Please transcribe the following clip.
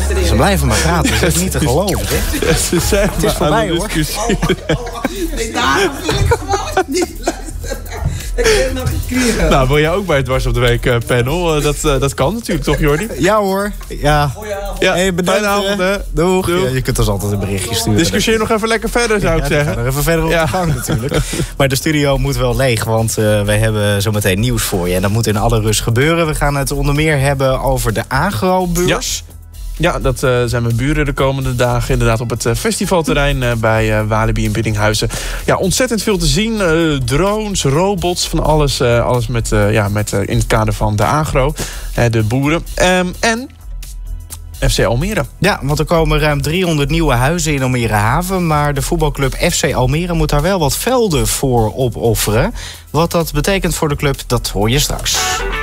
Ze blijven maar praten, dat is niet te geloven. Hè? Ze zijn het is voorbij, hoor. Nee, daarom wil ik gewoon niet luisteren. Ik heb nog gekregen. Nou, wil jij ook bij het Dwars op de Week panel? Dat kan natuurlijk, toch, Jordi? Ja hoor. Ja. Ja, Hey, bedankt. fijne avond, hè. Doeg. Doeg. Ja, je kunt ons altijd een berichtje sturen. Discussieer nog even lekker verder, zou ik zeggen. We gaan er even verder op de gang natuurlijk. Maar de studio moet wel leeg, want wij hebben zometeen nieuws voor je. En dat moet in alle rust gebeuren. We gaan het onder meer hebben over de agrobeurs. Ja, dat zijn mijn buren de komende dagen. Inderdaad op het festivalterrein bij Walibi in Biddinghuizen. Ja, ontzettend veel te zien. Drones, robots, van alles. Alles met in het kader van de agro. De boeren. En FC Almere. Ja, want er komen ruim 300 nieuwe huizen in Almere Haven. Maar de voetbalclub FC Almere moet daar wel wat velden voor opofferen. Wat dat betekent voor de club, dat hoor je straks.